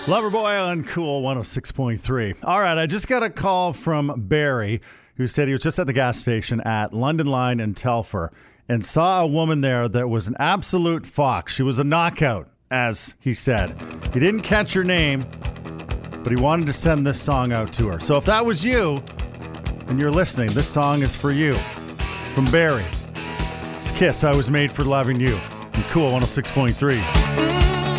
Loverboy on Cool 106.3. All right, I just got a call from Barry, who said he was just at the gas station at London Line in Telfer and saw a woman there that was an absolute fox. She was a knockout, as he said. He didn't catch her name, but he wanted to send this song out to her. So if that was you and you're listening, this song is for you. From Barry. It's Kiss, I Was Made for Loving You. On Cool 106.3.